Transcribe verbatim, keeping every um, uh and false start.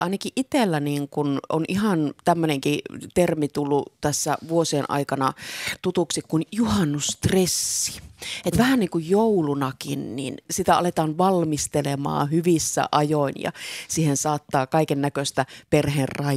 ainakin itsellä niin kun on ihan tämmöinenkin termi tullut tässä vuosien aikana tutuksi kuin juhannustressi. Että vähän niin kuin joulunakin, niin sitä aletaan valmistelemaan hyvissä ajoin ja siihen saattaa kaiken näköistä perheen